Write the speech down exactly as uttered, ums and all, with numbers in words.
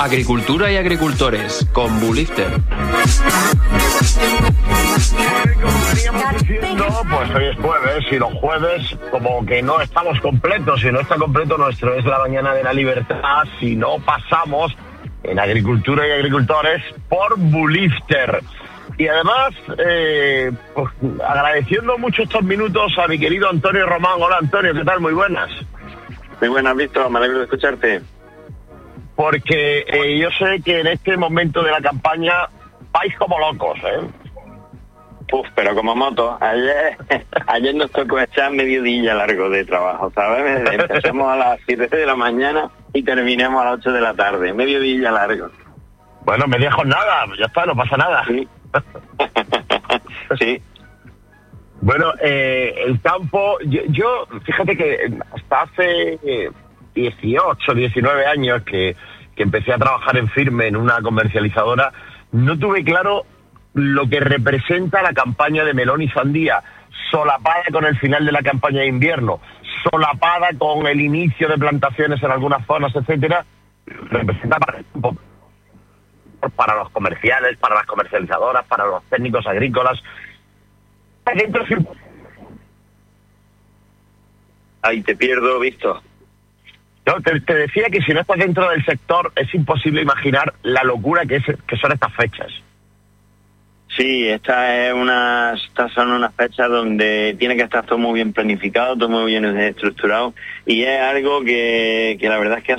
Agricultura y agricultores con Bulifter. Como veníamos diciendo, pues hoy es jueves y los jueves como que no estamos completos. Si no está completo nuestro es la mañana de la libertad, si no pasamos en Agricultura y Agricultores por Bulifter. Y además, eh, pues, agradeciendo mucho estos minutos a mi querido Antonio Román. Hola Antonio, ¿qué tal? Muy buenas. Muy buenas, Víctor, me alegro de escucharte. Porque eh, yo sé que en este momento de la campaña vais como locos, ¿eh? Uf, pero como moto. Ayer ayer nos tocó echar medio día largo de trabajo, ¿sabes? Empezamos a las siete de la mañana y terminamos a las ocho de la tarde. Medio día largo. Bueno, media jornada, ya está, no pasa nada. Sí. Sí. Bueno, eh, el campo, yo, yo, fíjate que hasta hace eh, dieciocho, diecinueve años que, que empecé a trabajar en firme en una comercializadora, no tuve claro lo que representa la campaña de melón y sandía, solapada con el final de la campaña de invierno, solapada con el inicio de plantaciones en algunas zonas, etcétera, representa para el campo, para los comerciales, para las comercializadoras, para los técnicos agrícolas. Dentro... Ahí te pierdo, Víctor. No, te, te decía que si no estás dentro del sector es imposible imaginar la locura que, es, que son estas fechas. Sí, esta es una, estas son unas fechas donde tiene que estar todo muy bien planificado, todo muy bien estructurado, y es algo que, que la verdad es que ha